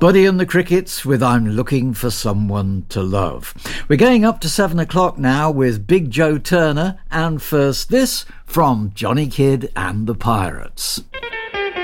Buddy and the Crickets with I'm Looking for Someone to Love. We're going up to 7 o'clock now with Big Joe Turner, and first this from Johnny Kidd and the Pirates.